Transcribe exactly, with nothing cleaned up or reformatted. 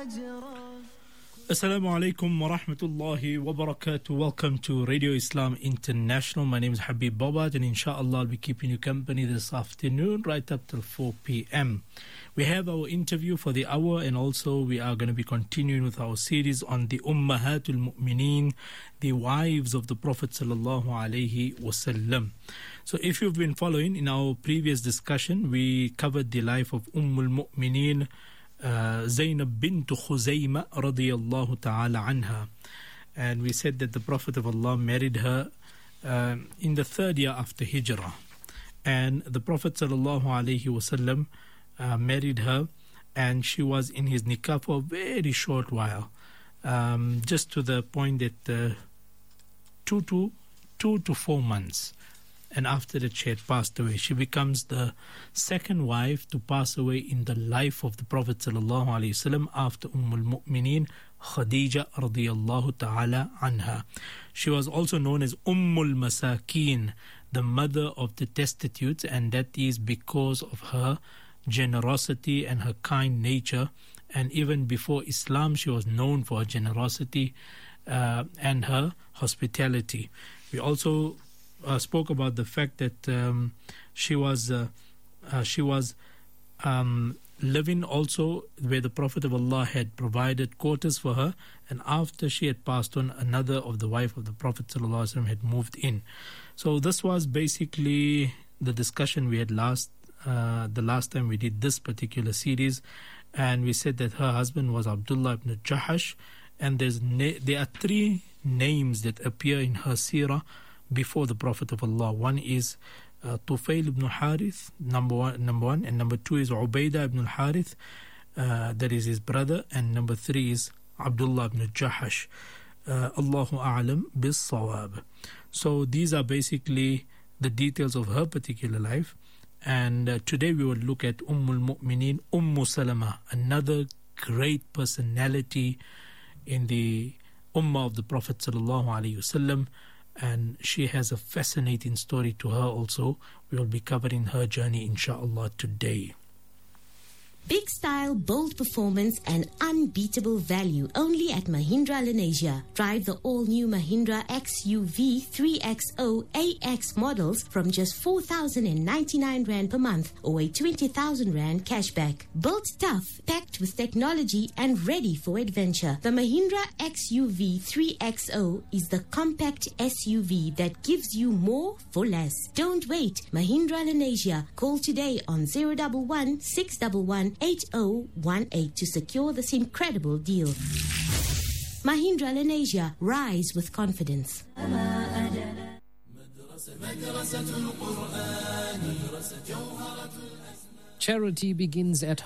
Assalamu alaikum wa rahmatullahi wa barakatuh. Welcome to Radio Islam International. My name is Habib Bobat, and inshallah I'll be keeping you company this afternoon right up till four p.m. We have our interview for the hour, and also we are going to be continuing with our series on the Ummahatul Mu'mineen, the wives of the Prophet sallallahu alaihi wasallam. So if you've been following, in our previous discussion we covered the life of Ummul Mu'mineen Uh, Zainab bint Khuzayma radiyallahu ta'ala anha, and we said that the Prophet of Allah married her uh, in the third year after Hijrah, and the Prophet sallallahu alaihi wasallam uh, married her, and she was in his nikah for a very short while, um, just to the point that uh, two to two to four months. And after that she had passed away. She becomes the second wife to pass away in the life of the Prophet sallallahu alaihi wasallam after Ummul Mu'mineen Khadija radiyallahu ta'ala anha. She was also known as Ummul Masakeen, the mother of the destitute, and that is because of her generosity and her kind nature. And even before Islam she was known for her generosity uh, and her hospitality. We also Uh, spoke about the fact that um, she was uh, uh, she was um, living also where the Prophet of Allah had provided quarters for her, and after she had passed on, another of the wife of the Prophet sallallahu alaihi wasallam had moved in. So this was basically the discussion we had last uh, the last time we did this particular series, and we said that her husband was Abdullah ibn Jahash, and there's na- there are three names that appear in her seerah before the Prophet of Allah. One is uh, Tufail ibn Harith, number one, number one, and number two is Ubaidah ibn Harith, uh, that is his brother, and number three is Abdullah ibn Jahash. Uh, Allahu a'lam bis sawab. So these are basically the details of her particular life, and uh, today we will look at Ummul Mu'mineen, Ummu Salama, another great personality in the Ummah of the Prophet sallallahu alaihi wasallam. And she has a fascinating story to her also. We will be covering her journey inshallah today. Big style, bold performance and unbeatable value only at Mahindra Lenasia. Drive the all-new Mahindra X U V three X zero A X models from just four thousand ninety-nine rand per month or a twenty thousand rand cashback. Built tough, packed with technology and ready for adventure. The Mahindra X U V three X zero is the compact S U V that gives you more for less. Don't wait. Mahindra Lenasia. Call today on zero one one six one one eight zero one eight to secure this incredible deal. Mahindra Lenasia, rise with confidence. Charity begins at